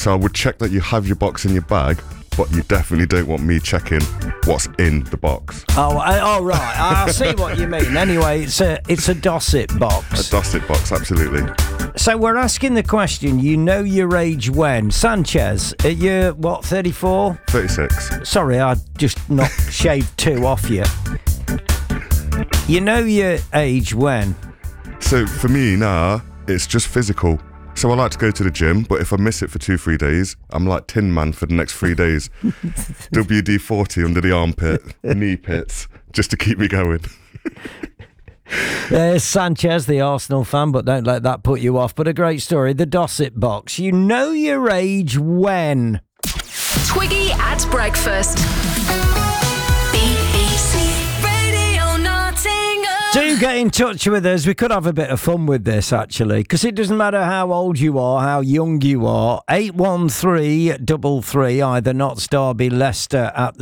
So I would check that you have your box in your bag, but you definitely don't want me checking what's in the box. Oh, right. I see what you mean. Anyway, it's a Dossett box. A Dossett box, absolutely. So we're asking the question, you know your age when? Sanchez, you're, what, 34? 36. Sorry, I just knocked shaved 2 off you. You know your age when? So for me now, it's just physical. So I like to go to the gym, but if I miss it for 2-3 days, I'm like Tin Man for the next 3 days. WD-40 under the armpit, knee pits, just to keep me going. There's Sanchez, the Arsenal fan, but don't let that put you off. But a great story, the Dossett box. You know your age when? Twiggy at breakfast. BBC Radio Nottingham. Do get in touch with us. We could have a bit of fun with this, actually, because it doesn't matter how old you are, how young you are. 81333, either Notts Derby, Leicester at the